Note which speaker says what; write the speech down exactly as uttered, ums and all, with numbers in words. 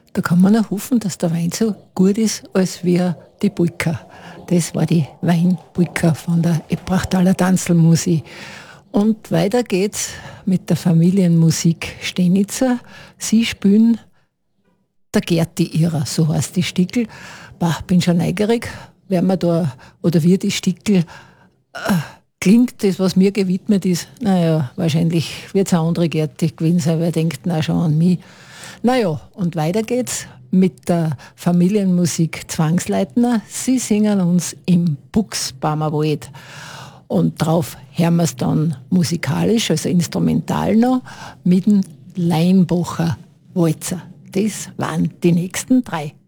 Speaker 1: Da kann man auch hoffen, dass der Wein so gut ist, als wie die Polka. Das war die Weinpolka von der Ebrachtaler Tanzlmusik. Und weiter geht's mit der Familienmusik Stenitzer. Sie spielen der Gerti ihrer, so heißt die Stickel. Bah, bin schon neugierig, wer man da, oder wie die Stickel äh, klingt, das, was mir gewidmet ist. Naja, wahrscheinlich wird es eine andere Gerti gewesen sein, wer denkt, na schon an mich. Naja, und weiter geht's mit der Familienmusik Zwangsleitner. Sie singen uns im Buchsbaumer Wald. Und drauf hören wir es dann musikalisch, also instrumental noch, mit dem Leinbacher Walzer. Das waren die nächsten drei.